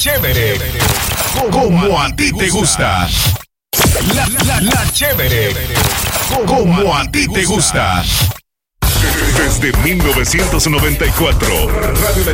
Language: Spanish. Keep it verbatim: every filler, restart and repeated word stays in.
chévere, como a ti te gusta. La, la, la chévere, como a ti te gusta. Desde mil novecientos noventa y cuatro, Radio La